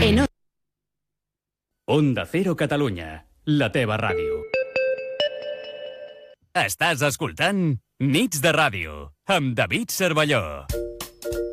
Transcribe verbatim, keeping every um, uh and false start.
En Onda Cero Catalunya, la teva ràdio. Estàs escoltant Nits de Ràdio, amb David Cervelló.